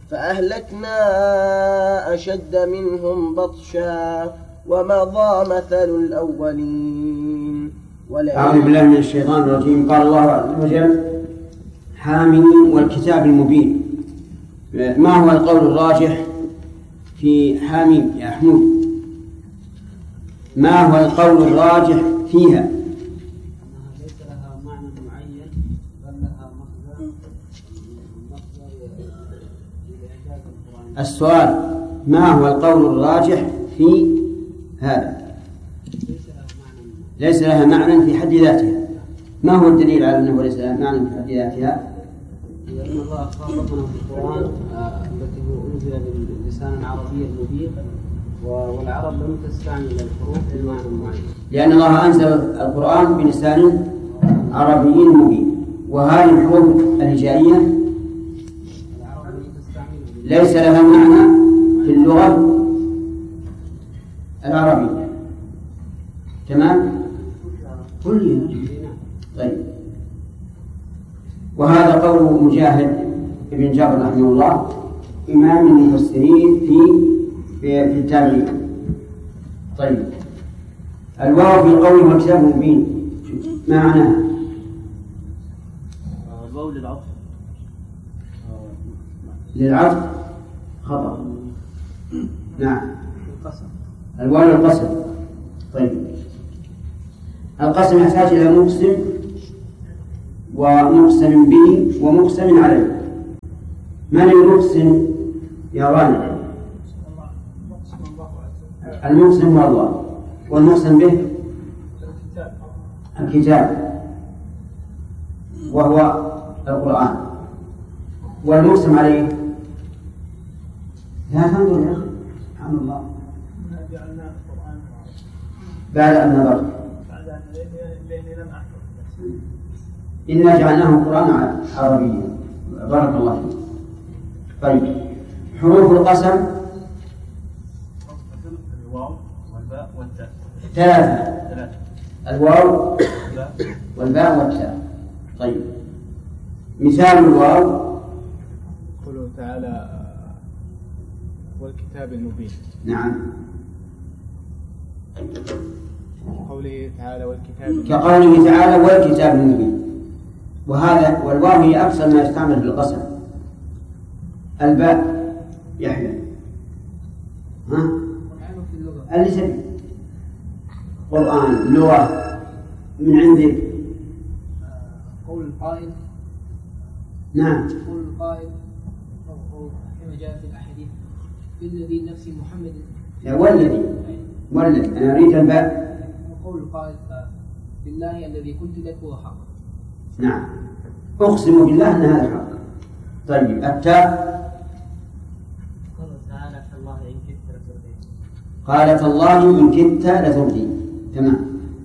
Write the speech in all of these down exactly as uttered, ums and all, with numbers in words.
فأهلكنا أشد منهم بطشا ومضى مثل الأولين. أعوذ بالله من الشيطان الرجيم. قال الله عز وجل: حامين والكتاب المبين. ما هو القول الراجح في حامين يا حمود؟ ما هو القول الراجح فيها؟ ليس لها معنى معين بل لها مصدر لإعجاز القرآن. السؤال: ما هو القول الراجح في هذا؟ ليس لها معنى في حد ذاتها. ما هو الدليل على أنه ليس لها معنى في حد ذاتها؟ لأن الله خاطبنا في القرآن التي هو أنزل باللسان العربي المبين، والعرب لم تستعمل الحروف بمعنى معين. لأن الله أنزل القرآن بلسان عربي مبين، وهذه الحروف الهجائية ليس لها معنى في اللغة العربية. تمام؟ كلها. طيب، وهذا قول مجاهد ابن جابر رحمه الله إمام المفسرين في في التابعين. طيب، الواو في قوله والكتاب المبين ما معناها؟ الواو للعطف. للعطف خطأ. نعم، القسم. الواو للقسم. طيب، القسم يحتاج إلى مقسم ومقسم به ومقسم عليه. من المقسم يا والد؟ المقسم هو الله، والمقسم به الكتاب وهو القرآن، والمقسم عليه لا تنظر يا أخي سبحان الله بعد أن نظر إنا جعلناه قرآنا عربيا. بارك الله فيك. طيب، حروف القسم الواو والباء والتاء ثلاثة: الواو والباء والتاء. طيب، مثال الواو قوله تعالى: والكتاب المبين. نعم. قوله تعالى: والكتاب كقوله تعالى: والكتاب المبين. وهذا والواو هي أكثر ما يستعمل في القسم. الباء يحيى ها اللي سبي قرآن لغة من عندك. قول القائل. نعم، قول القائل كما جاء في الأحاديث: بالذي نفس محمد. يا والذي والذي أنا أريد الباء. قول القائل: بالله الذي كنت لك هو حق. نعم، أقسم بالله أن هذا حق. طيب، التاء قالت الله إن كدت لتردين. تمام،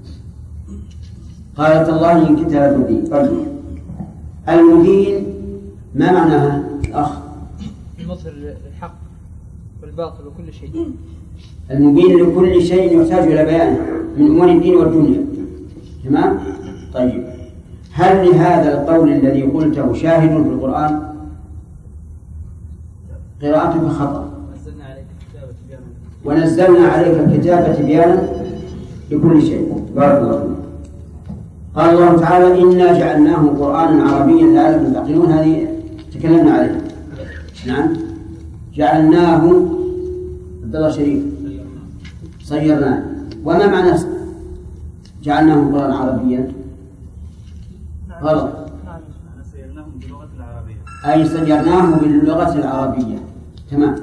قالت الله إن كدت لتردين. طيب، المبين ما معناها الأخ؟ المظهر للحق والباطل وكل شيء. المبين لكل شيء يحتاج إلى بيانه من أمور الدين والدنيا. تمام. طيب، هل لهذا القول الذي قلته شاهد في القرآن؟ قراءتك خطأ. ونزلنا عليك الكتابة بيانا لكل شيء. بارك الله فيك. قال الله تعالى: إنا جعلناه قرآنا عربيا لعلكم تعقلون. هذه تكلمنا عليها. نعم، جعلناه عبد الله شريف صيرناه. وما معنى جعلناه قرآنا عربيا؟ غلط. صيرناه باللغة العربية، أي صيرناه باللغة العربية. تمام.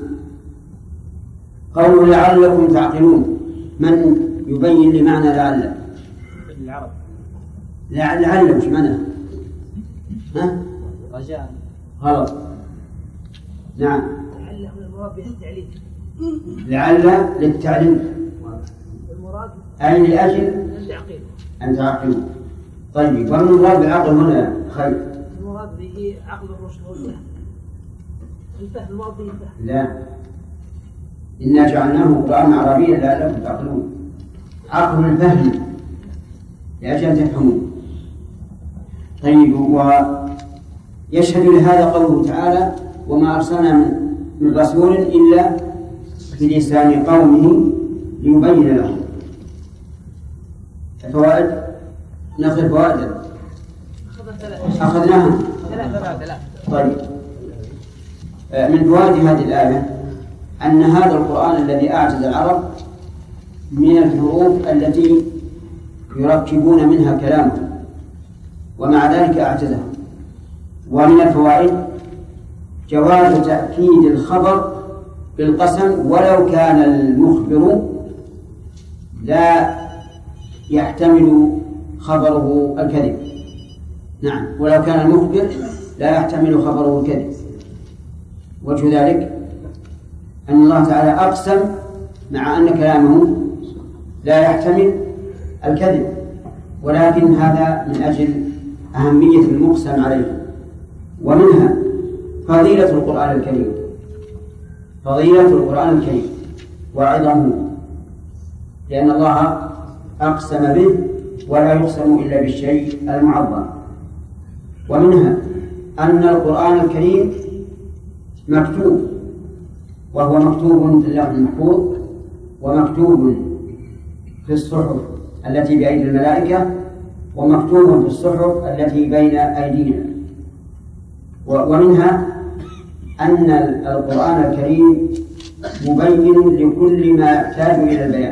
قول لعلكم تعقلون، من يبين لمعنى لعل؟ العرب. لعل وش معنى؟ ها؟ رجاء. غلط. نعم، لعل من المراد بالتعليل. لعل للتعليل، المراد أي لأجل أن تعقلوا. طيب، ومن المراد بالعقل هنا خير؟ المراد به عقل الرشد والفهم. الفهم المراد به الفهم. لا، إنا جعلناه قرآنا عربيا لعلكم تعقلون. عقل الفهم لأجل أن تفهموا. طيب، ويشهد لهذا قوله تعالى: وما أرسلنا من من رسول إلا بلسان قومه ليبين لهم. الفوائد ناخذ فوائد أخذناها. طيب، من فوائد هذه الآية أن هذا القرآن الذي أعجز العرب من الحروف التي يركبون منها كلامه، ومع ذلك أعجزهم. ومن الفوائد جواز تأكيد الخبر بالقسم ولو كان المخبر لا يحتمل خبره الكذب. نعم، ولو كان المخبر لا يحتمل خبره الكذب. وجه ذلك أن الله تعالى أقسم مع أن كلامه لا يحتمل الكذب، ولكن هذا من أجل أهمية المقسم عليه. ومنها فضيلة القرآن الكريم، فضيلة القرآن الكريم وعظمه، لأن الله أقسم به ولا يقسم إلا بالشيء المعظم. ومنها أن القرآن الكريم مكتوب، وهو مكتوب في اللوح المحفوظ، ومكتوب في الصحف التي بأيدي الملائكة، ومكتوب في الصحف التي بين أيدينا. ومنها أن القرآن الكريم مبين لكل ما يحتاج إلى البيان،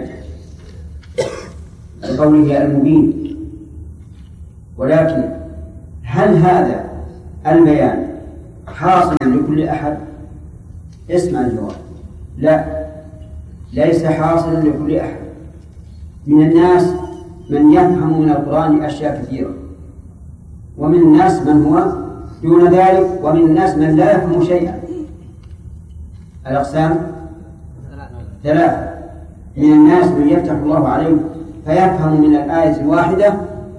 بقوله المبين. ولكن هل هذا البيان حاصل لكل أحد؟ اسمع الجواب: لا، ليس حاصلا لكل أحد. من الناس من يفهم من القرآن أشياء كثيرة، ومن الناس من هو دون ذلك، ومن الناس من لا يفهم شيئا. الأقسام ثلاثة: من الناس من يفتح الله عليه فيفهم من الآية الواحدة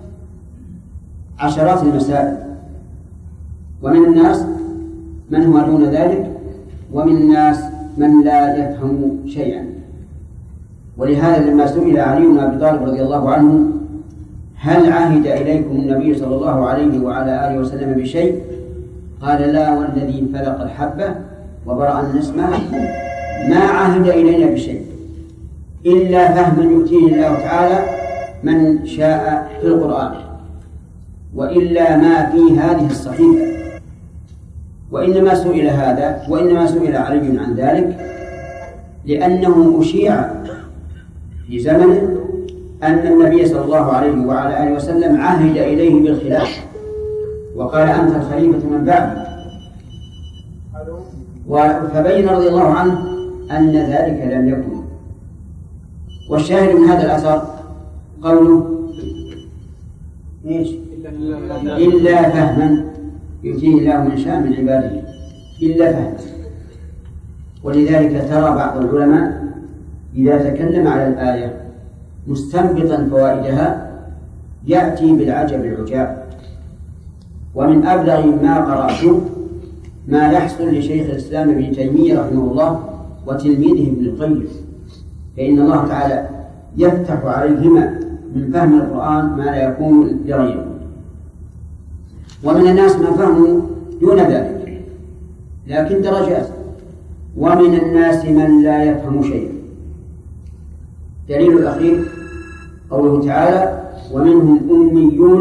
عشرات المسائل، ومن الناس من هو دون ذلك، ومن الناس من لا يفهم شيئا. ولهذا لما سئل علي بن أبي طالب رضي الله عنه: هل عهد إليكم النبي صلى الله عليه وعلى آله وسلم بشيء؟ قال: لا والذي فلق الحبة وبرأ النسمة ما عهد إلينا بشيء إلا فهما يؤتيه الله تعالى من شاء في القرآن، وإلا ما في هذه الصحيفة. وإنما سئل هذا وإنما سئل علي عن ذلك لأنه أشيع في زمنه أن النبي صلى الله عليه وعلى آله وسلم عهد إليه بالخلافة وقال: أنت الخليفة من بعدي. فبين رضي الله عنه أن ذلك لم يكن. والشاهد من هذا الأثر قوله: إيش؟ إلا فهما يؤتيه الله من شاء من عباده، إلا فهم. ولذلك ترى بعض العلماء إذا تكلم على الآية مستنبطا فوائدها يأتي بالعجب العجاب. ومن أبلغ ما قرأته ما يحصل لشيخ الإسلام ابن تيمية رحمه الله وتلميذه ابن القيم، فإن الله تعالى يفتح عليهما من فهم القرآن ما لا يكون لغيره. ومن الناس من فهموا دون ذلك لكن درجات، ومن الناس من لا يفهم شيئا. دليل الأخير قوله تعالى: ومنهم أميون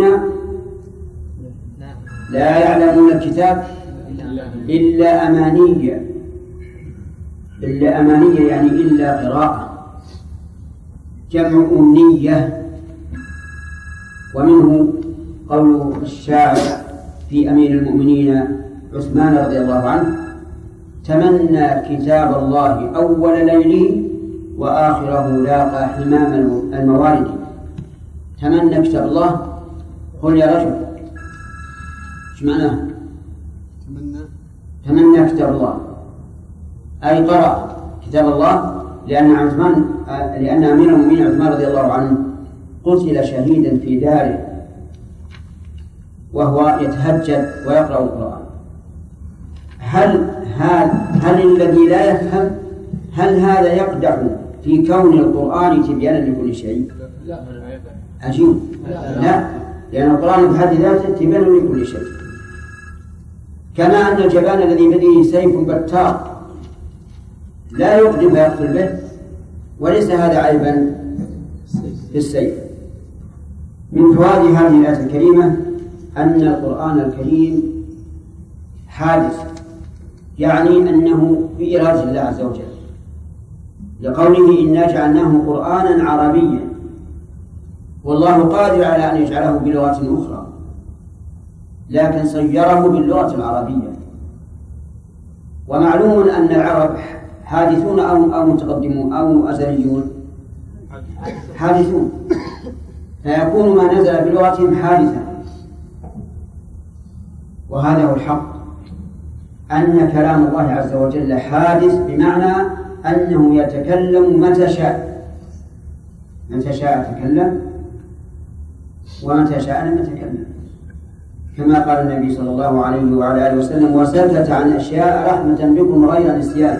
لا يعلمون الكتاب إلا أماني، إلا أماني يعني إلا قراءة، جمع أمنية. ومنه قول الشاعر في أمير المؤمنين عثمان رضي الله عنه: تمنى كتاب الله أول ليله وآخره لاقى حمام الموارد. تمنى كتاب الله، قل يا رجل ايش معناه؟ تمنى تمنى كتاب الله أي قرأ كتاب الله، لأن عثمان لأن أمير المؤمنين عثمان رضي الله عنه قتل شهيدا في داره وهو يتهجد ويقرأ القرآن. هل هل هل الذي لا يفهم هل هذا يقدح في كون القرآن تبيانا لكل شيء؟ لا. عجيب. لا، لأن القرآن بحد ذاته تبيان لكل شيء. كما أن الجبان الذي بيده سيف بتار لا يقدم فيقتل به، وليس هذا عيبا في السيف. من فوائد هذه الآية الكريمة أن القرآن الكريم حادث، يعني أنه في إرادة الله عز وجل، لقوله إنا جعلناه قرآنا عربيا، والله قادر على أن يجعله بلغة أخرى، لكن صيره باللغة العربية. ومعلوم أن العرب حادثون أو أو متقدمون أو أزليون، حادثون، فيكون ما نزل بلغتهم حادثا. وهذا هو الحق، أن كلام الله عز وجل حادث، بمعنى أنه يتكلم متى شاء، متى شاء تكلم ومتى شاء لم يتكلم، كما قال النبي صلى الله عليه وعلى آله وسلم: وسكت عن أشياء رحمة بكم غير نسيان.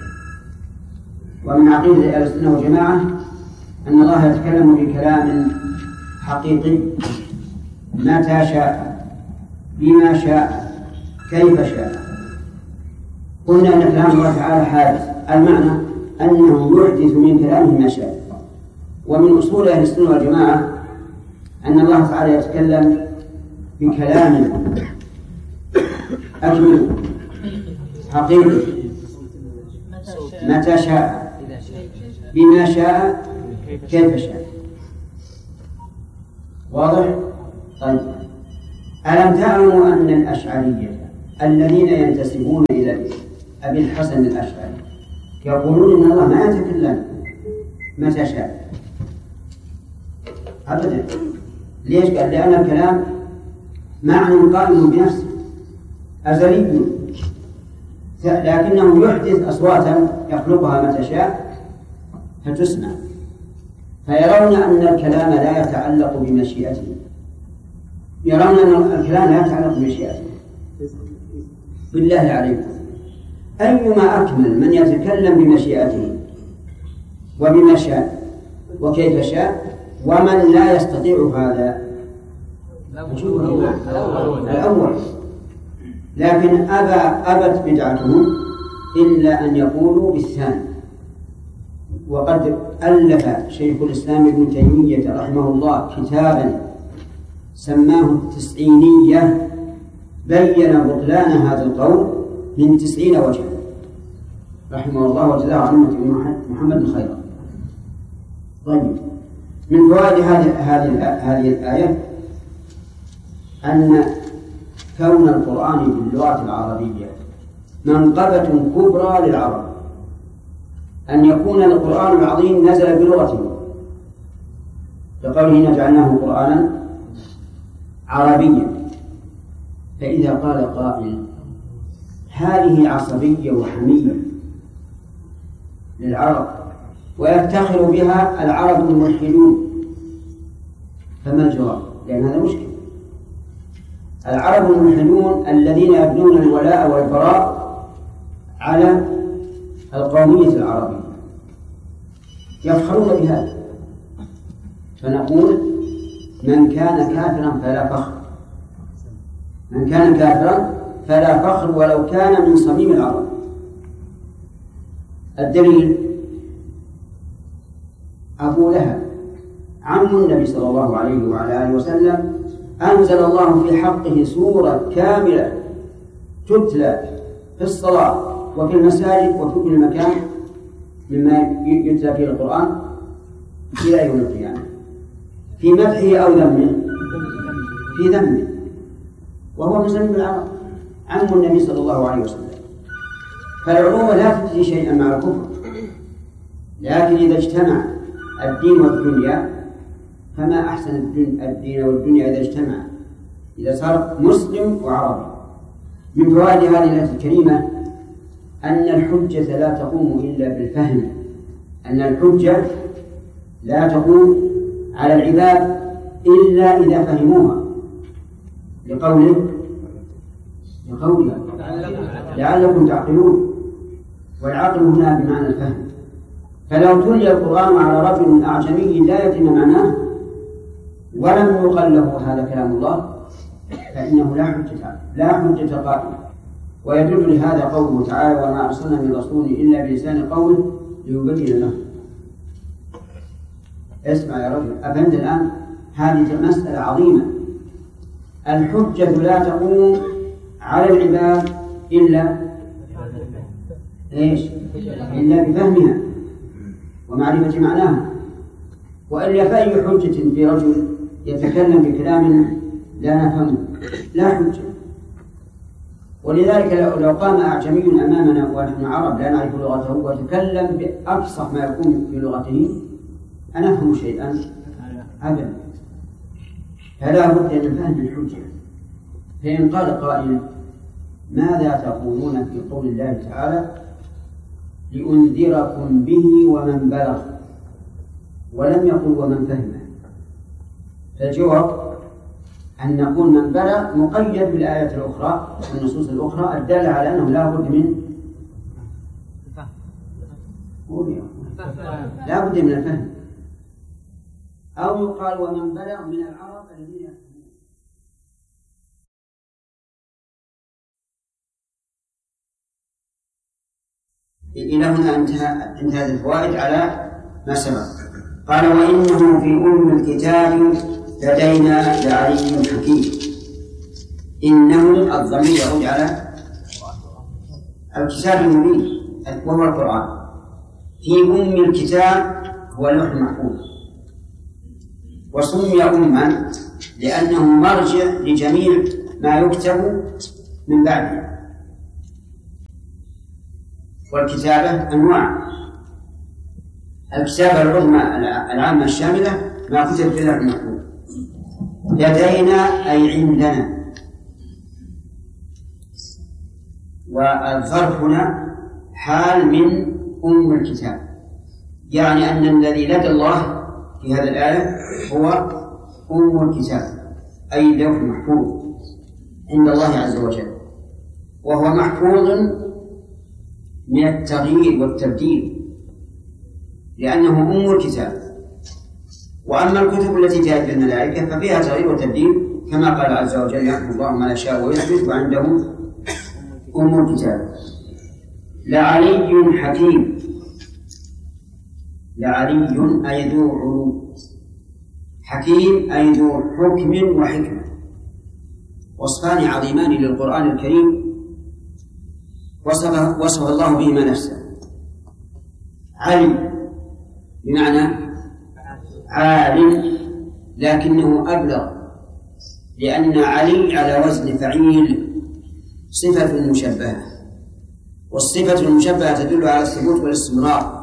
ومن عقيدة أهل السنة والجماعة أن الله يتكلم بكلام حقيقي متى شاء، بما شاء، كيف شاء. قلنا أن كلام الله تعالى حادث، المعنى أنه يحدث من كلامه ما شاء. ومن أصول أهل السنة والجماعة أن الله تعالى يتكلم بكلام أجمل حقيقي متى شاء، بما شاء، كيف شاء. واضح؟ طيب، ألم تعلموا أن الأشعرية الذين ينتسبون إلى أبي الحسن الأشعري يقولون إن الله ما يتكلم متى شاء أبدا. ليش؟ قال: لأن الكلام معنى قائم بنفسه أزلي، لكنه يحدث أصواتا يخلقها متى شاء فتسمع، فيرون أن الكلام لا يتعلق بمشيئته، يرون أن الكلام لا يتعلق بمشيئته. بالله عليكم، أيما أكمل من يتكلم بمشيئته وبما شاء وكيف شاء، ومن لا يستطيع هذا الأول. لكن أبى أبت بدعتهم إلا أن يقولوا بالثاني. وقد ألف شيخ الإسلام ابن تيمية رحمه الله كتابا سماه التسعينية، بين بطلان هذا القول من تسعين وجها، رحمه الله وجزاه عن محمد خيرا. طيب، من فوائد هذه هذه هذه الآية أن كون القرآن باللغة العربية منقبة كبرى للعرب، أن يكون القرآن العظيم نزل بلغته، لقوله جعلناه قرآنا عربيا. فإذا قال قائل: هذه عصبية وحمية للعرب ويفتخر بها العرب الموحدون، فما الجواب؟ لأن هذا مشكل. العرب الموحدون الذين يبنون الولاء والبراء على القومية العربية يفخرون بهذا، فنقول: من كان كافرا فلا فخر، من كان كافرا فلا فخر ولو كان من صميم العرب. الدليل: أبو لهب عم النبي صلى الله عليه وعلى آله وسلم أنزل الله في حقه سورة كاملة تتلى في الصلاة وفي المساجد وفي كل مكان مما يتلى فيه القرآن إلى يوم القيامة، في مدحه أو ذمه، في ذمه، وهو من صميم العرب، عم النبي صلى الله عليه وسلم. فالعلوم لا تجزي شيئا مع الكفر، لكن إذا اجتمع الدين والدنيا فما أحسن الدين والدنيا إذا اجتمع، إذا صار مسلم وعربي. من فوائد هذه الآية الكريمة أن الحجة لا تقوم إلا بالفهم، أن الحجة لا تقوم على العباد إلا إذا فهموها، لقوله لقولها لعلكم تعقلون، والعقل هنا بمعنى الفهم. فلو تلي القرآن على رجل أعجمي لا يدري معناه ولم يقل له هذا كلام الله فإنه لا حجة لا حجة قائمة. ويدل لهذا قوله تعالى وما أرسلنا من رسول إلا بلسان قومه ليبين له. اسمع يا رجل، أفهمت الآن؟ هذه مسألة عظيمة. الحجة لا تقوم على العباد إلا إيش؟ إلا بفهمها ومعرفة معناها، وإلا فأي حجة في رجل يتكلم بكلام لا نفهمه؟ لا حجة. ولذلك لو قام أعجمي أمامنا ونحن عرب لا نعرف لغته وتكلم بأفصح ما يكون في لغته أنفهم شيئا أبدا. فلا بد من فهم الحجة. فإن قال قائل ماذا تقولون في قول الله تعالى لأنذركم به ومن بلغ ولم يقل ومن فهمه؟ فالجواب أن نقول من بلغ مقيد بالآية الأخرى والنصوص الأخرى الدالة على أنه لا بد من لا بد من الفهم. أو يقال ومن بلغ من العرب الذين يفهمون. إلى هنا انتهى انتهت الفوائد على ما سبق. قال وإنه في أم الكتاب لدينا لعلي حكيم. إنه الضمير يعود على الكتاب المبين وهو القرآن. في أم الكتاب هو اللوح المحفوظ، وسمي أما لأنه مرجع لجميع ما يكتب من بعده. والكتابة أنواع: الكتابة العظمى العامة الشاملة ما كتب في اللوح المحفوظ. لدينا أي عندنا، والظرف هنا حال من أم الكتاب، يعني أن الذي لدى الله في هذه الآية هو أم الكتاب أي اللوح المحفوظ عند الله عز وجل، وهو محفوظ من التغيير والتبديل لأنه أم الكتاب. وأما الكتب التي جاءت بالملائكة ففيها تغيير وتبديل كما قال عز وجل يحفظ الله ما يشاء ويثبت وعنده أم الكتاب. لعلي حكيم. لعلي أي ذو علو، حكيم أي ذو حكم وحكمة، وصفان عظيمان للقرآن الكريم وصف, وصف الله بهما نفسه. علي بمعنى عالم، لكنه أبلغ لأن علي على وزن فعيل صفة مشبهة، والصفة المشبهة تدل على الثبوت والاستمرار.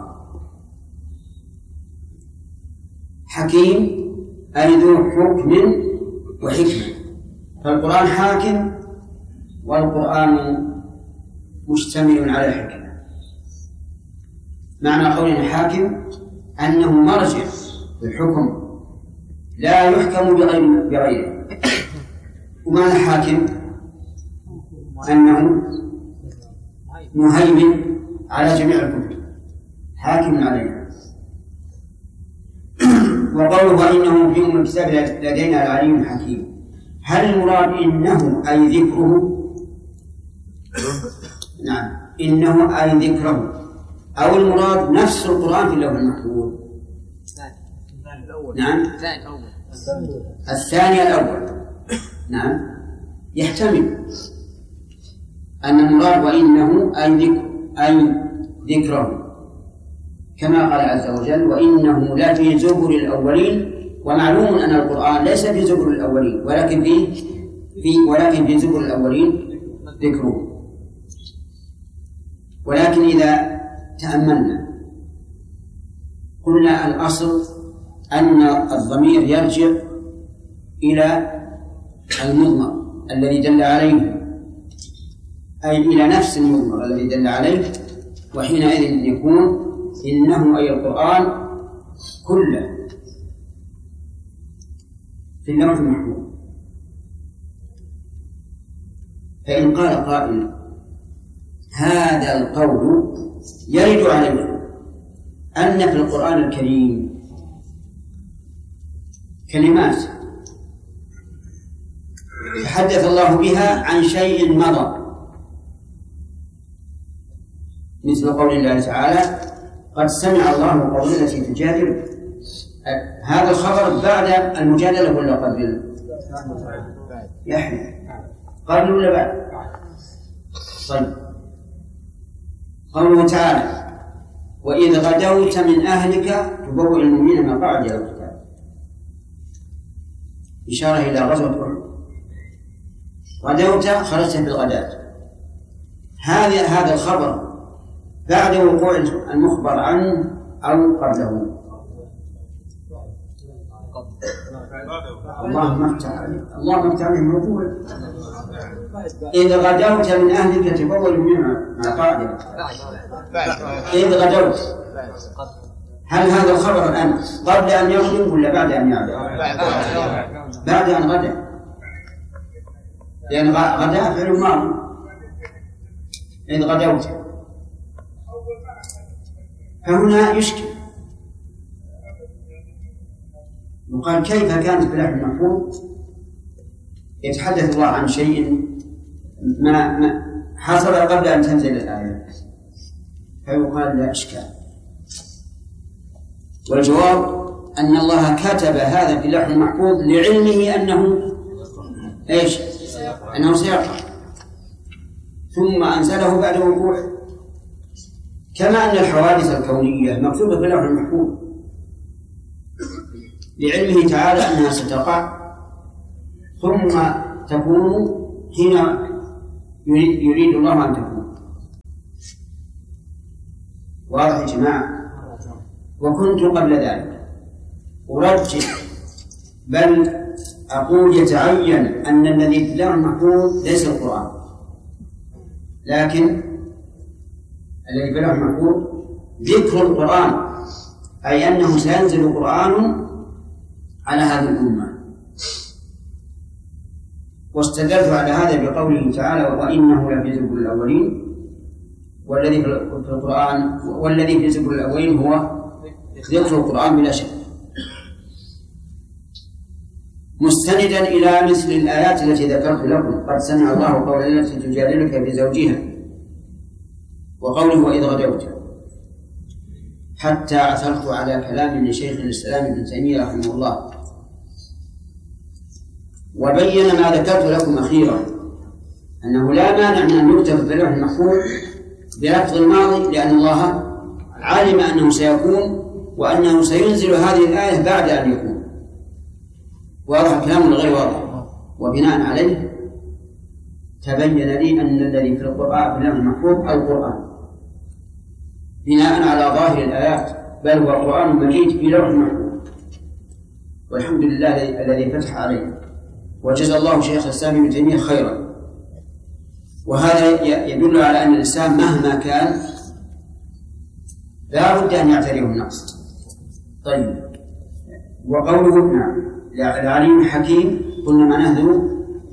حكيم أي ذو حكم وحكمة، فالقرآن حاكم والقرآن مشتمل على الحكمة. معنى قولنا حاكم أنه مرجع بالحكم لا يحكم بغير بغيره. ومعنى حاكم أنه مهيمن على جميع الكتب، حاكم عليها. وقوله إنه في أم الكتاب لدينا العليم الحكيم، هل المراد إنه أي ذكره؟ نعم، إنه أي ذكره، أو المراد نفس القرآن في اللوح المحفوظ؟ نعم، الثاني الأول. نعم، يحتمل أن المراد وإنه أي ذكر أي ذكره، كما قال عز وجل وإنه لا في زبر الأولين. ومعلوم أن القرآن ليس في زبر الأولين ولكن في في ولكن في زبر الأولين ذكره. ولكن إذا تأملنا قلنا الأصل أن الضمير يرجع إلى المضمر الذي دل عليه، أي إلى نفس المضمر الذي دل عليه، وحينئذ يكون إنه أي القرآن كله في اللوح المحفوظ. فإن قال قائل هذا القول يرد عليه أن في القرآن الكريم كلمات تحدث الله بها عن شيء مضى مثل قول الله تعالى قد سمع الله قول التي تجادل. هذا الخبر بعد المجادلة ولا قبل؟ يحيى قبل ولا بعد؟ طيب قوله تعالى وإذ غدوت من أهلك تبوئ المؤمنين مقاعد للقتال، إشارة إلى غزوة أحد. غدوت خرجت بالغداة. هذا هذا الخبر بعد وقوع المخبر عنه أو قبله؟ الله مفتح عليه، الله مفتح عليه موضوع. إذ غدوت من أهلك تبوئ المؤمنين مقاعد. إذ غدوت، هل هذا الخبر الآن قبل أن يغدو ولا بعد أن يغدو؟ بعد أن غدا، لأن غدا فعل ماضي. إذ غدوت، فهنا يشكل، وقال كيف كانت باللوح المحفوظ يتحدث الله عن شيء ما, ما حصل قبل أن تنزل الآية، فيقال لا إشكال. والجواب أن الله كتب هذا في اللوح المحفوظ لعلمه أنه إيش؟ أنه سيقع، ثم أنزله بعد وقوعه، كما أن الحوادث الكونية مكتوبة في اللوح المحفوظ لعلمه تعالى أنها ستقع ثم تكون حين يريد الله أن تكون. واضح يا جماعة؟ وكنت قبل ذلك أرجح بل أقول يتعين أن الذي في اللوح المحفوظ ليس القرآن، لكن الذي في اللوح المحفوظ ذكر القرآن، أي أنه سينزل قرآن على هذه الأمة. واستدلت على هذا بقوله تعالى وإنه لفي زبر الأولين، والذي في القرآن والذي في زبر الأولين هو ذكر القرآن بلا شك، مستندا إلى مثل الآيات التي ذكرت لكم قد سمع الله قول التي تجادلك في زوجها، وقوله وإذ غدوت، حتى عثرت على كلام لشيخ الإسلام ابن تيمية رحمه الله، وبين ما ذكرت لكم أخيرا أنه لا مانع من أن يكتب في اللوح المحفوظ بلفظ الماضي، لأن الله علم أنه سيكون وأنه سينزل هذه الآية بعد أن يكون. واضح الكلام غير واضح؟ وبناء عليه تبين لي أن الذي في القرآن في اللوح المحفوظ القرآن بناء على ظاهر الآيات، بل هو قرآن مجيد في لوح محفوظ، والحمد لله الذي فتح عليه، وجزى الله شيخ الإسلام ابن تيمية خيرا. وهذا يدل على أن الإنسان مهما كان لا بد أن يعتريه النقص. طيب، وقوله نعم العليم الحكيم قلنا ما نهذه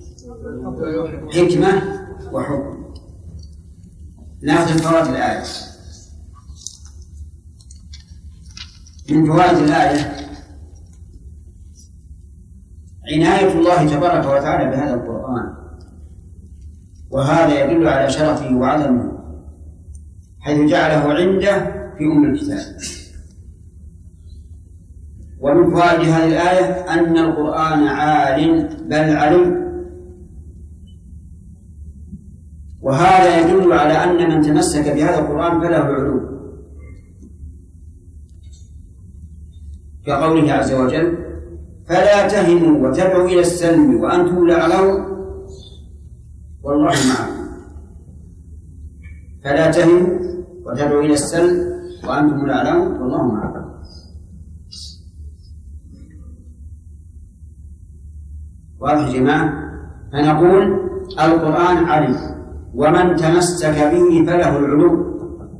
حكمة وحكم. نأخذ فوائد الآية. من فوائد الآية عناية الله تبارك وتعالى بهذا القرآن، وهذا يدل على شرفه وعظمه حيث جعله عنده في أم الكتاب. ومن فوائد هذه الآية أن القرآن عال بل علي، وهذا يدل على أن من تمسك بهذا القرآن فله علو، كقوله عز وجل فلا تهنوا وتدعوا إلى السلم وأنتم الأعلون والله معكم. فلا تهنوا وتدعوا إلى السلم وأنتم الأعلون والله معكم. واضح يا جماعة؟ فنقول القرآن علم، ومن تمسك به فله العلو.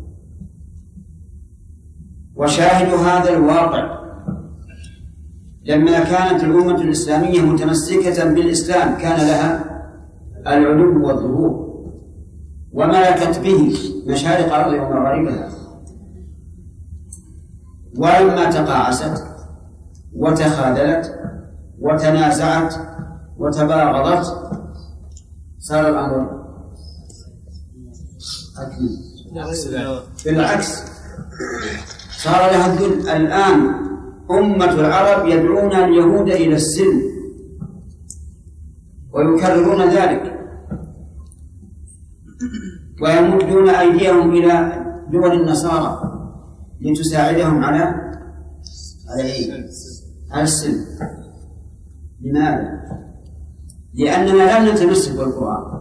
وشاهد هذا الواقع لما كانت الأمة الإسلامية متمسكة بالإسلام كان لها العلو والظهور، وملكت به مشارق الأرض ومغاربها. ولما تقاعست وتخاذلت وتنازعت وتباغضت صار الأمر أكمل. بالعكس صار لها الذل. الآن أمة العرب يدعون اليهود إلى السلم ويكررون ذلك ويمدون أيديهم إلى دول النصارى لتساعدهم على على إيه؟ على السلم. لماذا؟ لأننا لم نتمسك بالقرآن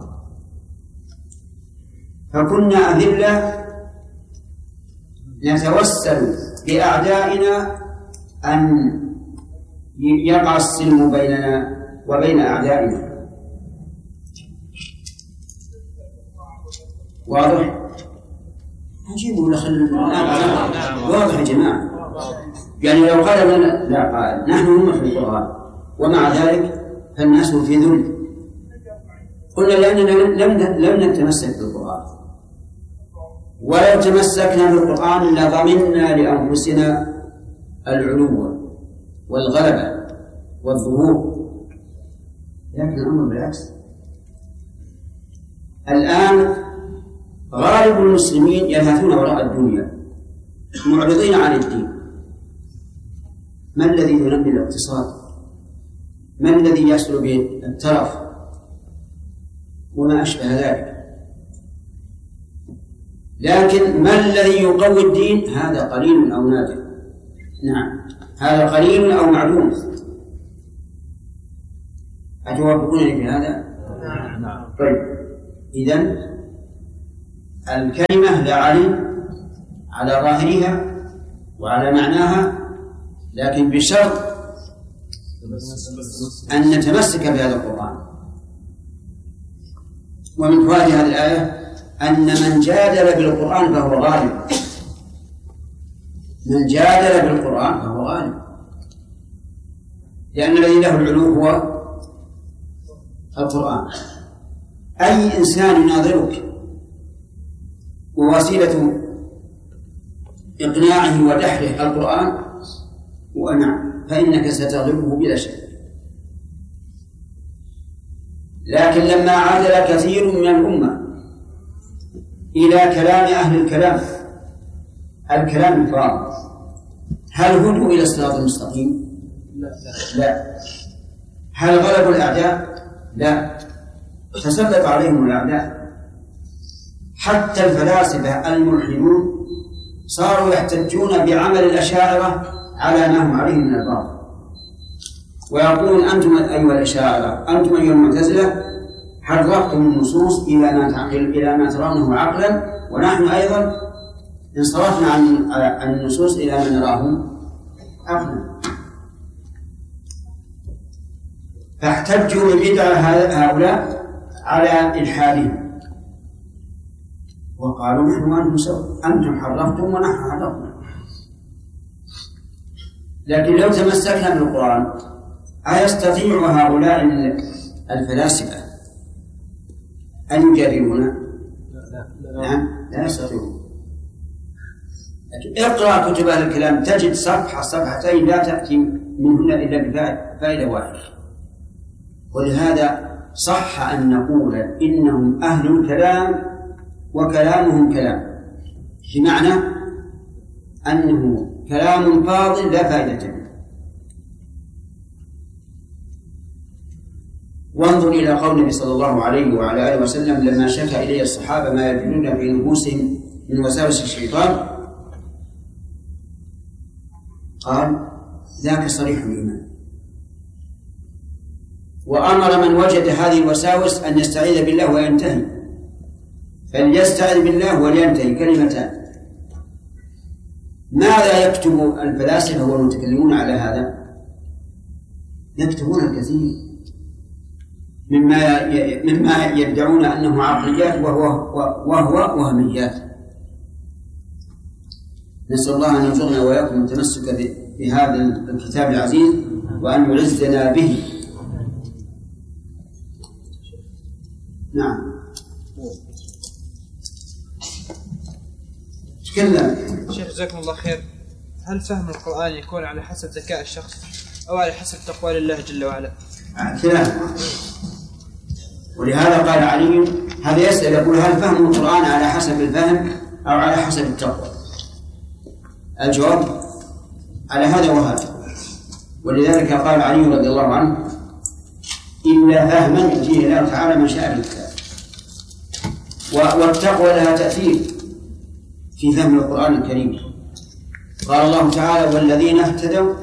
فكنا أذلة نتوسل بأعدائنا أن يقع السلم بيننا وبين أعدائنا. واضح؟ عجيب ولا خلنا واضح يا جماعة؟ يعني لو قال لنا لا قال نحن نؤمن في القرآن ومع ذلك فالناس في ذل، قلنا لأننا لم لم نتمسك بالقرآن، ولو تمسكنا بالقرآن لضمننا لأنفسنا العلو والغلبة والظهور، لكن الأمر بالعكس. الآن غالب المسلمين يلهثون وراء الدنيا معرضين عن الدين. ما الذي ينمي الاقتصاد؟ ما الذي يحصل به الترف وما أشبه ذلك؟ لكن ما الذي يقوي الدين؟ هذا قليل أو نادر. نعم هذا قليل أو معلوم. أتوافقونني في هذا؟ نعم. طيب إذن الكلمة لا علم على ظاهرها وعلى معناها، لكن بشرط أن نتمسك بهذا القرآن. ومن فوائد هذه الآية أن من جادل بالقرآن فهو غالب. من جادل بالقرآن فهو غالب، لأن الذي له العلو هو القرآن. أي إنسان يناظرك ووسيلة إقناعه ودحره القرآن ونعم فإنك ستغلبه بلا شك. لكن لما عادل كثير من الأمة إلى كلام أهل الكلام الكلام الفاضل، هل هدوا إلى الصراط المستقيم؟ لا. هل غلبوا الأعداء؟ لا. تسلط عليهم الأعداء. حتى الفلاسفة الملحدون صاروا يحتجون بعمل الأشاعرة على ما هم عليه من الباطل، ويقولون أنتم أيها الأشاعرة أنتم أيها المعتزلة حرفتم النصوص إلى ما تعقل إلى ما ترونه عقلا، ونحن أيضا انصرفنا عن النصوص إلى ما نراه عقلا. فاحتجوا ببدع هؤلاء على إلحادهم وقالوا نحن وأنتم سواء، أنتم حرفتم ونحن حرفنا. لكن لو تمسكنا بالقرآن أيستطيع هؤلاء الفلاسفة أن يجربونا؟ نعم لا يستطيعون. لكن اقرأ كتب أهل الكلام تجد صفحة صفحتين لا تأتي منهن إلا بفائدة واحدة. ولهذا صح أن نقول إنهم أهل الكلام وكلامهم كلام، بمعنى أنه كلام فاضل لا فائدة منه. وانظر إلى قول النبي صلى الله عليه وعلى آله وسلم لما شكى إليه الصحابة ما يجدون في نفوسهم من وساوس الشيطان قال ذاك صريح الإيمان، وأمر من وجد هذه الوساوس أن يستعيذ بالله وينتهي، فليستعذ بالله ولينتهي كلمتان. ماذا يكتب الفلاسفة والمتكلمون على هذا؟ يكتبون الكثير مما مما يدعون أنه عقليات وهو وهو وهميات. نسأل الله أن يرزقنا وإياكم التمسك بهذا الكتاب العزيز وأن يعزنا به. نعم تكلم شيخ جزاكم الله خير. هل فهم القرآن يكون على حسب ذكاء الشخص أو على حسب تقوى لله جل وعلا؟ كلام. ولهذا قال علي هذا يسأل يقول هل فهم القرآن على حسب الفهم أو على حسب التقوى؟ الجواب على هذا وهذا. ولذلك قال علي رضي الله عنه: إلا فهما يؤتيه الله تعالى من شاء بالكتاب. والتقوى لها تأثير في فهم القرآن الكريم. قال الله تعالى: والذين اهتدوا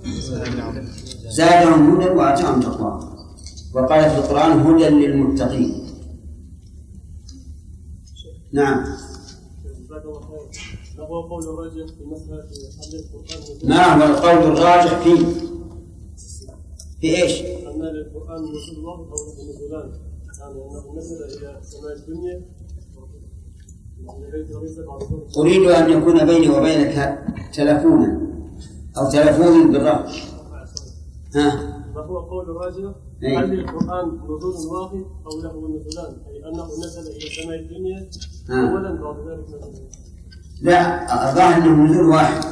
زادهم هدى وآتاهم تقواهم. وقال في القرآن: هدى للمتقين. نعم. نعم، والقول الراجح في في ايش؟ أن القرآن نزول واحد أو نزولان، يعني أنه نزل إلى سماء الدنيا. أريد أن يكون بيني وبينك تلفونا أو تلفون بالرفع. ها؟ فهو قول الراجح: هل القرآن نزول واحد أو له نزولان، أي أنه نزل إلى سماء الدنيا أولا بعد ذلك نزل. لا، الظاهر أنه نزول واحد،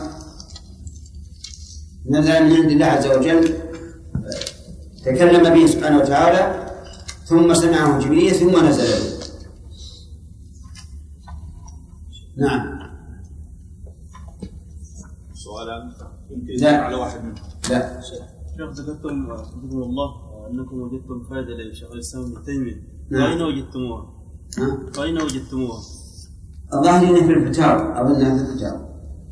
نزل من عند الله عز وجل، تكلم به سبحانه وتعالى، ثم سمعه جبريل، ثم نزل له. نعم. سؤالا يمكن على واحد منهم. لا. شيخ ذكرتم رحمه الله أنكم وجدتم فائدة لشيخ الإسلام ابن تيمية. نعم. أين وجدتموها؟ ها؟ أين وجدتموها؟ الظاهر أنه في الفتاوى، أظنها في الفتاوى.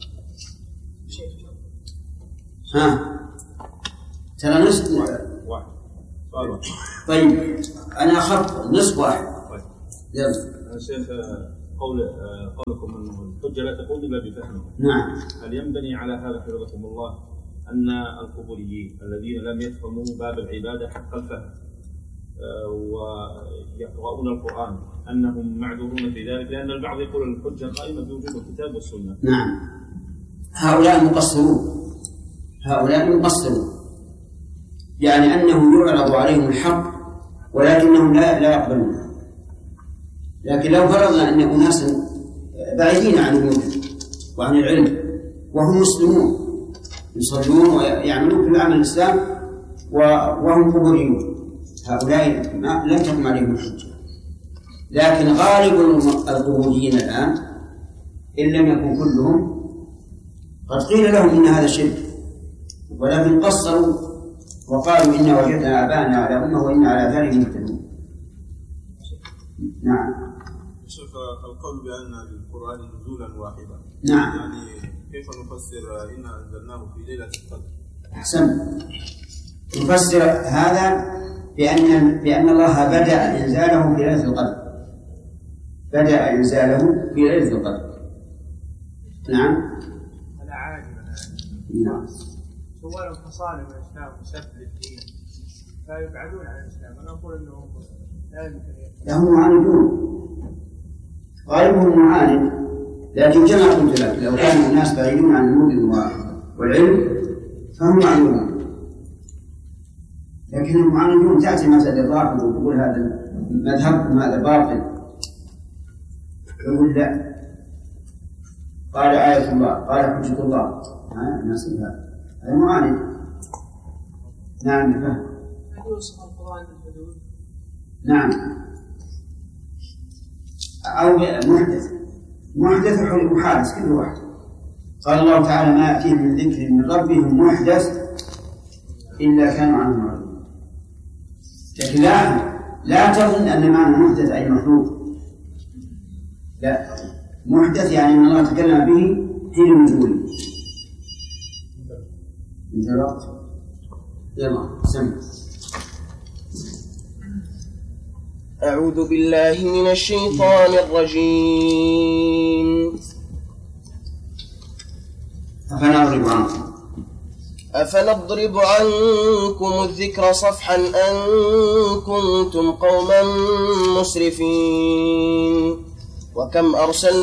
ها؟ ترى نصف واحد. سؤال واحد. طيب أنا أخذت نصف واحد. طيب. يلا. شيخ قول قولكم أنه الحجة لا تقوم إلا بفهمه. نعم. هل ينبني على هذا حفظكم الله أن القبوريين الذين لم يفهموا باب العبادة حق الفهم ويقرؤون القرآن أنهم معذورون في ذلك، لأن البعض يقول الحجة قائمة بوجود الكتاب والسنة؟ نعم. هؤلاء مقصرون، هؤلاء مقصرون، يعني أنه يعرض عليهم الحق ولكنهم لا لا يقبلونه. لكن لو فرضنا أن أناسا بعيدين عن الوجود وعن العلم وهم مسلمون يصلون ويعملون في العمل الإسلام وهم قبوريون، هؤلاء لم تقم عليهم الحجة. لكن غالب القبوريين الآن إن لم يكن كلهم قد قيل لهم إن هذا شرك، ولكن قصروا وقالوا إن وجدنا آباءنا على أمة وإن على ذلك مهتدون. نعم. شوف القول بأن القرآن نزولا واحدا. نعم. يعني كيف نفسر إن أنزلناه في ليلة القدر؟ أحسن. نفسر هذا بأن بأن الله بدأ إنزاله في ليلة القدر. بدأ إنزاله في ليلة القدر. نعم. هذا عادي. نعم. سوالهم فصائل من الإسلام وسب للدين فيبعدون عن الإسلام. أنا أقول أنهم لا يمكن. هم معاندون. غالبهم معاند، لكن كما قلت لك لو كان الناس بعيدون عن النور والعلم فهم معاندون. لكن المعاندون تأتي مسألة الرافض وتقول هذا مذهبكم هذا باطل، يقول لا، قال آية الله، قال حجة الله، ها نصيب هذا هذا معاند. نعم فهم. هل يوصف القرآن بالحدود؟ نعم. أو محدث محدث وحادث كل واحد. قال الله تعالى: ما يأتيهم من ذكر من ربهم محدث إلا كانوا عنه معرضين. لكن لا لا تظن أن معنى محدث أي مخلوق، لا، محدث يعني أن الله تكلم به حين نزوله. انتهى الوقت. يلا سمع. أعوذ بالله من الشيطان الرجيم. أفنضرب عنكم أفنضرب عنكم الذكر صفحا أن كنتم قوما مسرفين وكم أرسلنا